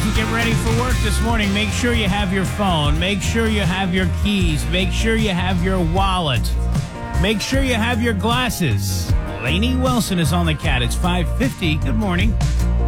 As you get ready for work this morning, make sure you have your phone. Make sure you have your keys. Make sure you have your wallet. Make sure you have your glasses. Lainey Wilson is on the Cat. It's 5:50. Good morning.